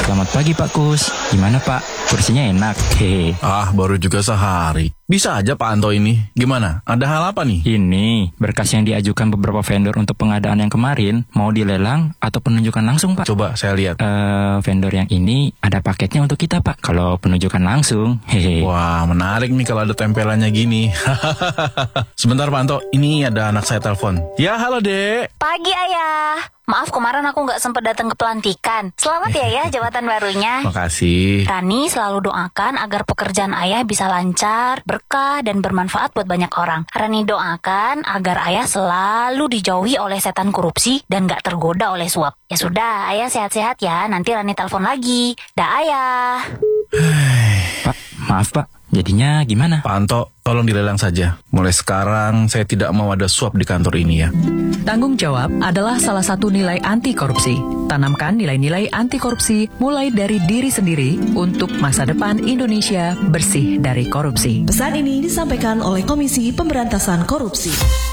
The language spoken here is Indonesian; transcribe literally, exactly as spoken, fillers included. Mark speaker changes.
Speaker 1: Selamat pagi Pak Kus. Gimana Pak? Kursinya enak. Hehe.
Speaker 2: Ah, baru juga sehari. Bisa aja Pak Anto ini. Gimana? Ada hal apa nih?
Speaker 1: Ini berkas yang diajukan beberapa vendor untuk pengadaan yang kemarin. Mau dilelang atau penunjukan langsung Pak?
Speaker 2: Coba saya lihat.
Speaker 1: Eh, vendor yang ini ada paketnya untuk kita Pak. Kalau penunjukan langsung, hehe.
Speaker 2: Wah, menarik nih kalau ada tempelannya gini. Sebentar Pak Anto, ini ada anak saya telepon. Ya, halo Dek.
Speaker 3: Pagi Ayah. Maaf kemarin aku nggak sempat datang ke pelantikan. Selamat ya ya jabatan barunya.
Speaker 2: Makasih.
Speaker 3: Rani selalu doakan agar pekerjaan Ayah bisa lancar, berkah, dan bermanfaat buat banyak orang. Rani doakan agar Ayah selalu dijauhi oleh setan korupsi dan nggak tergoda oleh suap. Ya sudah, Ayah sehat-sehat ya. Nanti Rani telepon lagi. Dah Ayah.
Speaker 1: Pak, maaf Pak. Jadinya gimana?
Speaker 2: Pak Anto, tolong dilelang saja. Mulai sekarang saya tidak mau ada suap di kantor ini ya.
Speaker 4: Tanggung jawab adalah salah satu nilai anti korupsi. Tanamkan nilai-nilai anti korupsi mulai dari diri sendiri untuk masa depan Indonesia bersih dari korupsi.
Speaker 5: Pesan ini disampaikan oleh Komisi Pemberantasan Korupsi.